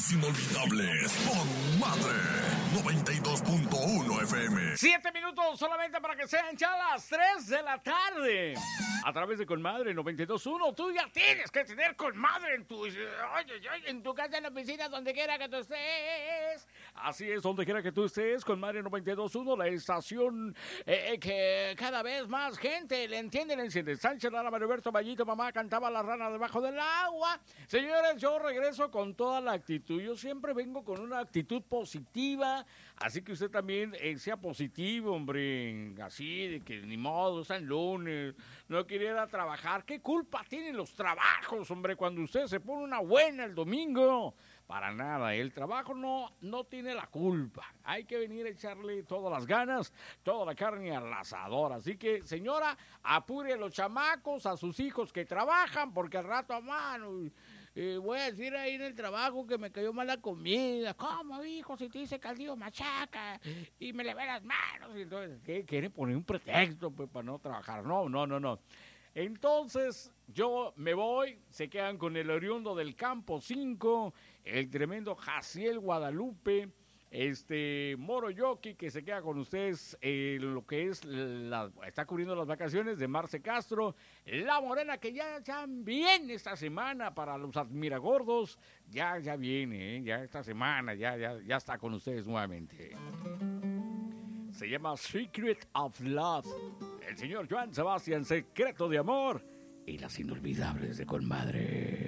Las Inolvidables con Madre 92.1 FM. 7 minutos solamente para que sean ya las 3 de la tarde. A través de Conmadre 92.1. Tú ya tienes que tener Conmadre en tu casa, en la oficina, donde quiera que tú estés. Así es, donde quiera que tú estés, Conmadre 92.1, la estación que cada vez más gente le entiende, le enciende. Sánchez, Lara, Mario Vallito, mamá cantaba la rana debajo del agua. Señores, yo regreso con toda la actitud. Yo siempre vengo con una actitud positiva. Así que usted también sea positivo, hombre. Así de que ni modo, está en lunes, no quería trabajar. ¿Qué culpa tienen los trabajos, hombre, cuando usted se pone una buena el domingo? Para nada, el trabajo no tiene la culpa. Hay que venir a echarle todas las ganas, toda la carne al asador. Así que, señora, apure a los chamacos, a sus hijos que trabajan, porque al rato a mano... voy a decir ahí en el trabajo que me cayó mal la comida. ¿Cómo, hijo? Si te hice caldillo machaca y me levé las manos. Y entonces, ¿qué? ¿Quiere poner un pretexto pues, para no trabajar? No. Entonces, yo me voy. Se quedan con el oriundo del Campo 5, el tremendo Jaciel Guadalupe, Moro Yoki, que se queda con ustedes lo que es está cubriendo las vacaciones de Marce Castro, La Morena, que ya viene esta semana para los admiragordos, ya viene, ya esta semana, ya está con ustedes nuevamente. Se llama Secret of Love, el señor Joan Sebastián, Secreto de Amor, y las inolvidables de Conmadre.